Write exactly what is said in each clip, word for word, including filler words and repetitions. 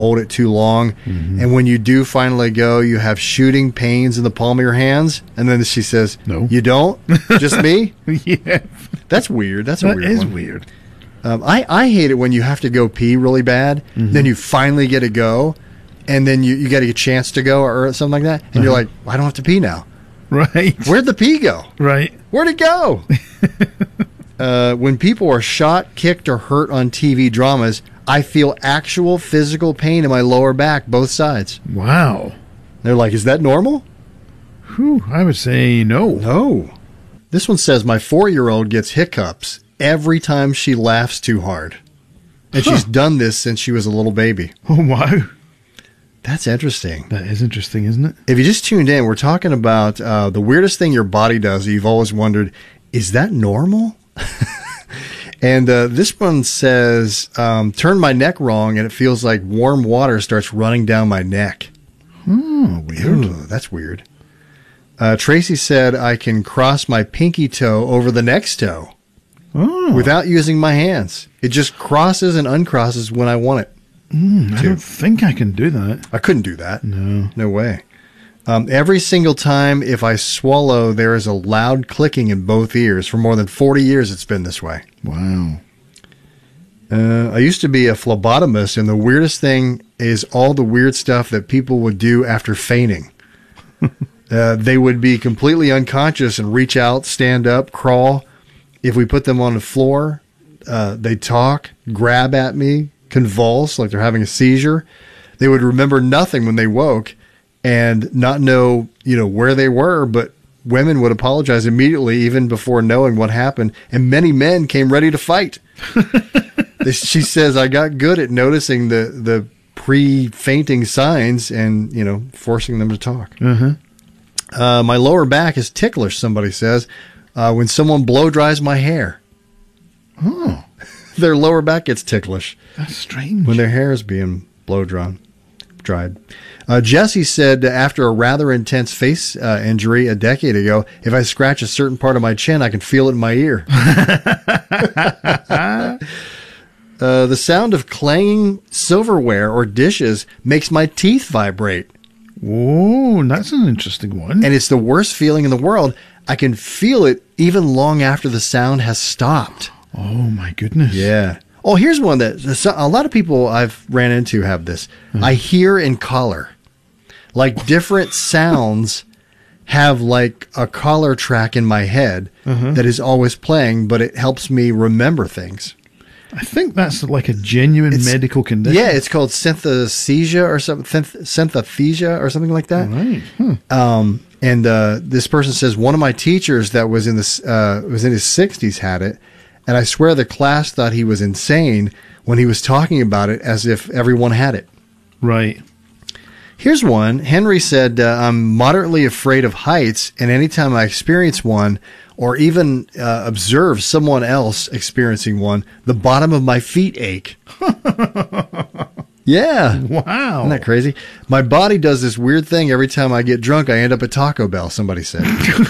hold it too long. Mm-hmm. And when you do finally go, you have shooting pains in the palm of your hands. And then she says, no, you don't? Just me? Yeah. That's weird. That's a that weird is one. weird. Um, I, I hate it when you have to go pee really bad. Mm-hmm. Then you finally get to go. And then you, you get a chance to go or something like that. And uh-huh. you're like, I don't have to pee now. Right. Where'd the pee go? Right. Where'd it go? uh, when people are shot, kicked, or hurt on T V dramas, I feel actual physical pain in my lower back, both sides. Wow. They're like, is that normal? Whew, I would say no. No. This one says, my four-year-old gets hiccups every time she laughs too hard. And huh. she's done this since she was a little baby. Oh, wow. That's interesting. That is interesting, isn't it? If you just tuned in, we're talking about uh, the weirdest thing your body does. You've always wondered, is that normal? And uh, this one says, um, turn my neck wrong and it feels like warm water starts running down my neck. Oh, weird. Ooh, that's weird. Uh, Tracy said, I can cross my pinky toe over the next toe oh. without using my hands. It just crosses and uncrosses when I want it. Mm, I don't think I can do that. I couldn't do that. No. No way. Um, every single time if I swallow, there is a loud clicking in both ears. For more than forty years, it's been this way. Wow. Uh, I used to be a phlebotomist, and the weirdest thing is all the weird stuff that people would do after fainting. uh, they would be completely unconscious and reach out, stand up, crawl. If we put them on the floor, uh, they'd talk, grab at me, convulse like they're having a seizure. They would remember nothing when they woke and not know, you know, where they were, but women would apologize immediately even before knowing what happened, and many men came ready to fight. She says, I got good at noticing the, the pre-fainting signs and, you know, forcing them to talk. Uh-huh. Uh, my lower back is ticklish, somebody says, uh, when someone blow dries my hair. Oh. Their lower back gets ticklish. That's strange. When their hair is being blow drawn, dried. Uh, Jesse said after a rather intense face uh, injury a decade ago, if I scratch a certain part of my chin, I can feel it in my ear. uh, the sound of clanging silverware or dishes makes my teeth vibrate. Whoa, that's an interesting one. And it's the worst feeling in the world. I can feel it even long after the sound has stopped. Oh, my goodness. Yeah. Oh, here's one that a lot of people I've ran into have this. Mm-hmm. I hear in color. Like different sounds have like a collar track in my head uh-huh. that is always playing, but it helps me remember things. I think that's like a genuine it's, medical condition. Yeah, it's called synesthesia or something, synesthesia or something like that. Right. Hmm. Um, and uh, this person says one of my teachers that was in the uh, was in his sixties had it. And I swear the class thought he was insane when he was talking about it as if everyone had it. Right. Here's one. Henry said, uh, I'm moderately afraid of heights, and anytime I experience one or even uh, observe someone else experiencing one, the bottom of my feet ache. Yeah. Wow. Isn't that crazy? My body does this weird thing every time I get drunk. I end up at Taco Bell, somebody said.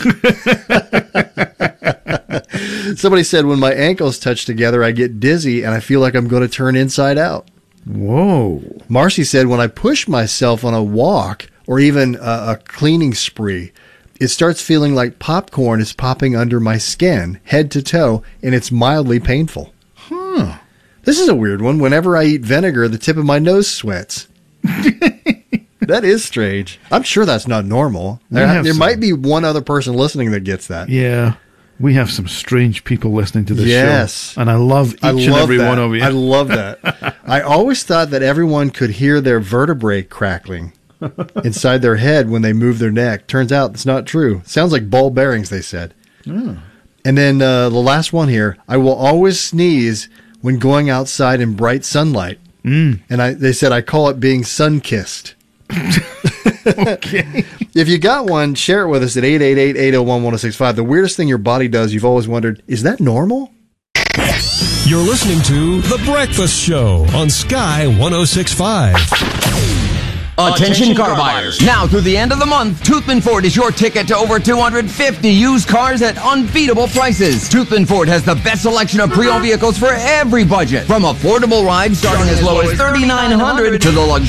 Somebody said, when my ankles touch together, I get dizzy and I feel like I'm going to turn inside out. Whoa. Marcy said, when I push myself on a walk or even a, a cleaning spree, it starts feeling like popcorn is popping under my skin, head to toe, and it's mildly painful. Huh. This is a weird one. Whenever I eat vinegar, the tip of my nose sweats. That is strange. I'm sure that's not normal. There, there might be one other person listening that gets that. Yeah. We have some strange people listening to this yes. show. And I love each I love and every that. one of you. I love that. I always thought that everyone could hear their vertebrae crackling inside their head when they move their neck. Turns out it's not true. Sounds like ball bearings, they said. Oh. And then uh, the last one here. I will always sneeze when going outside in bright sunlight. Mm. And I, they said I call it being sun-kissed. Okay. If you got one, share it with us at eight eight eight, eight oh one, one oh six five. The weirdest thing your body does, you've always wondered, is that normal? You're listening to The Breakfast Show on Sky one oh six point five. Attention car buyers. Now through the end of the month, Toothman Ford is your ticket to over two hundred fifty used cars at unbeatable prices. Toothman Ford has the best selection of pre-owned vehicles for every budget. From affordable rides starting as low as thirty-nine hundred dollars to the luxurious